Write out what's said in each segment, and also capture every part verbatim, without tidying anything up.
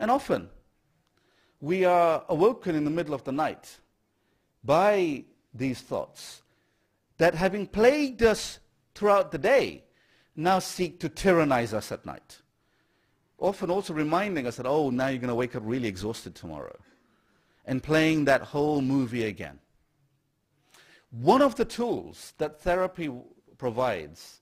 And often, we are awoken in the middle of the night by these thoughts that, having plagued us throughout the day, now seek to tyrannize us at night. Often also reminding us that, oh, now you're going to wake up really exhausted tomorrow. And playing that whole movie again. One of the tools that therapy provides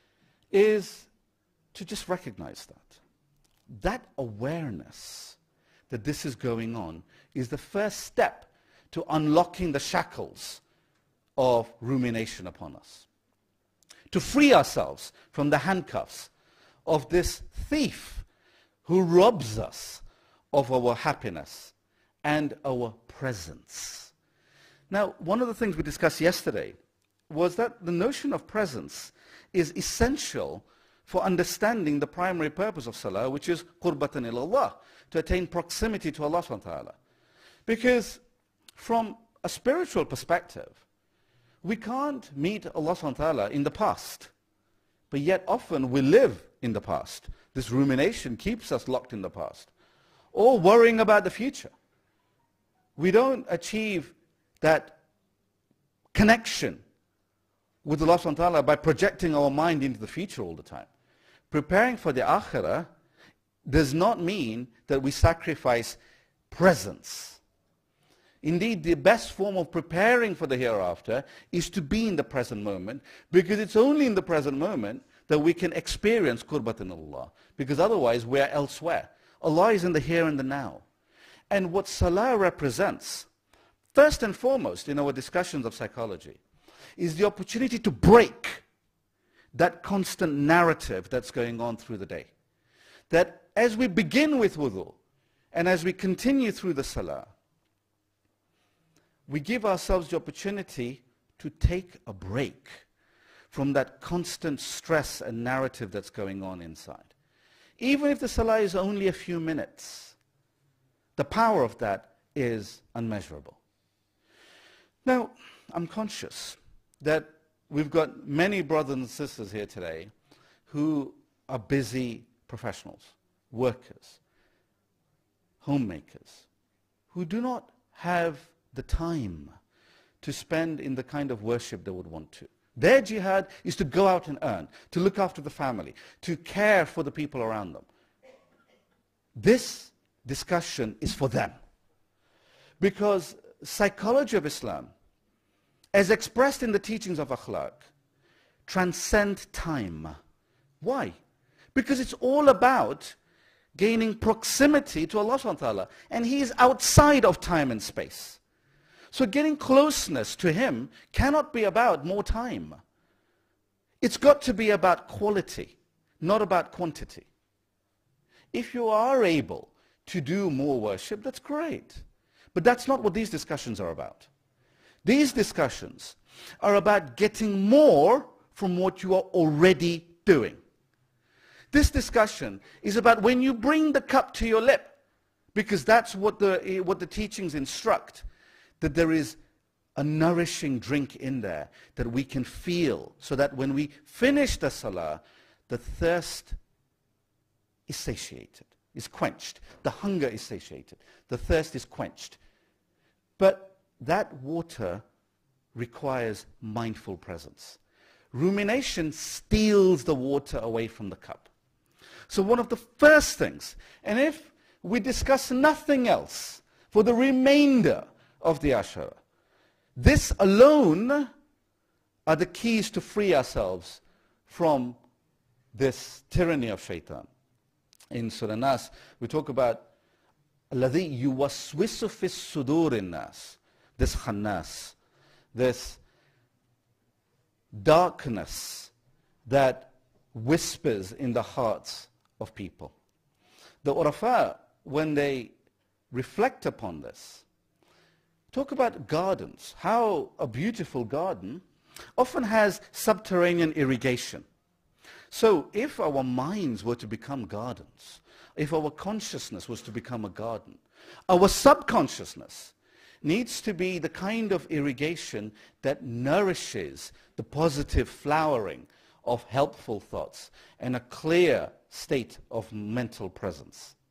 is to just recognize that. That awareness that this is going on is the first step to unlocking the shackles of rumination upon us. To free ourselves from the handcuffs of this thief who robs us of our happiness and our presence. Now, one of the things we discussed yesterday was that the notion of presence is essential for understanding the primary purpose of salah, which is qurbatan ilallah, to attain proximity to Allah subhanahu wa ta'ala. Because from a spiritual perspective, we can't meet Allah subhanahu wa ta'ala in the past, but yet often we live in the past. This rumination keeps us locked in the past, or worrying about the future. We don't achieve that connection with Allah subhanahu wa ta'ala by projecting our mind into the future all the time. Preparing for the akhirah does not mean that we sacrifice presence. Indeed, the best form of preparing for the hereafter is to be in the present moment, because it's only in the present moment that we can experience qurbatan Allah, because otherwise we are elsewhere. Allah is in the here and the now. And what salah represents, first and foremost in our discussions of psychology, is the opportunity to break that constant narrative that's going on through the day. That as we begin with wudu, and as we continue through the salah, we give ourselves the opportunity to take a break from that constant stress and narrative that's going on inside. Even if the salah is only a few minutes, the power of that is unmeasurable. Now, I'm conscious that we've got many brothers and sisters here today who are busy professionals, workers, homemakers, who do not have the time to spend in the kind of worship they would want to. Their jihad is to go out and earn, to look after the family, to care for the people around them. This discussion is for them. Because psychology of Islam, as expressed in the teachings of akhlaq, transcend time. Why? Because it's all about gaining proximity to Allah subhanahu wa ta'ala, and He is outside of time and space. So getting closeness to Him cannot be about more time. It's got to be about quality, not about quantity. If you are able to do more worship, that's great. But that's not what these discussions are about. These discussions are about getting more from what you are already doing. This discussion is about when you bring the cup to your lip, because that's what the, what the teachings instruct, that there is a nourishing drink in there that we can feel, so that when we finish the salah, the thirst is satiated, is quenched. The hunger is satiated. The thirst is quenched. But that water requires mindful presence. Rumination steals the water away from the cup. So one of the first things, and if we discuss nothing else for the remainder of the Ashara, this alone are the keys to free ourselves from this tyranny of shaitan. In Surah Nas, we talk about الَّذِي يُوَسْوِسُ فِي الصُّدُورِ النَّاسِ, this khannas, this darkness that whispers in the hearts of people. The Urafa, when they reflect upon this, talk about gardens, how a beautiful garden often has subterranean irrigation. So if our minds were to become gardens, if our consciousness was to become a garden, our subconsciousness needs to be the kind of irrigation that nourishes the positive flowering of helpful thoughts and a clear state of mental presence.